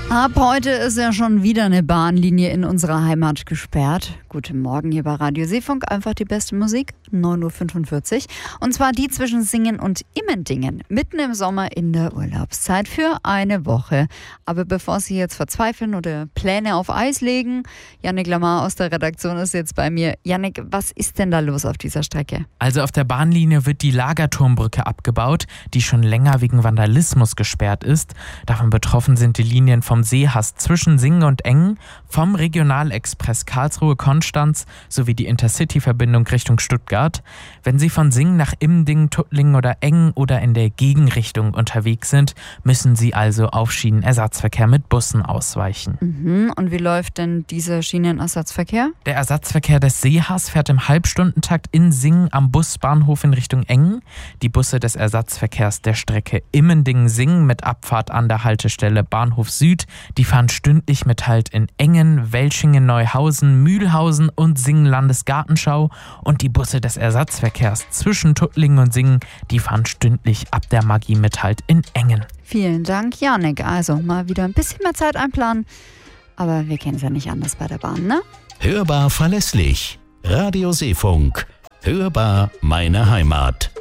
Ab heute ist ja schon wieder eine Bahnlinie in unserer Heimat gesperrt. Guten Morgen hier bei Radio Seefunk. Einfach die beste Musik, 9.45 Uhr. Und zwar die zwischen Singen und Immendingen. Mitten im Sommer in der Urlaubszeit für eine Woche. Aber bevor Sie jetzt verzweifeln oder Pläne auf Eis legen, Jannik Lamar aus der Redaktion ist jetzt bei mir. Jannik, was ist denn da los auf dieser Strecke? Also auf der Bahnlinie wird die Lagerturmbrücke abgebaut, die schon länger wegen Vandalismus gesperrt ist. Davon betroffen sind die Linien vom Seehass zwischen Singen und Engen, vom Regionalexpress Karlsruhe-Konstanz sowie die Intercity-Verbindung Richtung Stuttgart. Wenn Sie von Singen nach Immendingen, Tuttlingen oder Engen oder in der Gegenrichtung unterwegs sind, müssen Sie also auf Schienenersatzverkehr mit Bussen ausweichen. Und wie läuft denn dieser Schienenersatzverkehr? Der Ersatzverkehr des Seehass fährt im Halbstundentakt in Singen am Busbahnhof in Richtung Engen. Die Busse des Ersatzverkehrs der Strecke Immendingen-Singen mit Abfahrt an der Haltestelle Bahnhof Süd, die fahren stündlich mit Halt in Engen, Welchingen-Neuhausen, Mühlhausen und Singen-Landesgartenschau. Und die Busse des Ersatzverkehrs zwischen Tuttlingen und Singen, die fahren stündlich ab der Magie mit Halt in Engen. Vielen Dank, Jannik. Also mal wieder ein bisschen mehr Zeit einplanen. Aber wir kennen es ja nicht anders bei der Bahn, ne? Hörbar verlässlich. Radio Seefunk. Hörbar meine Heimat.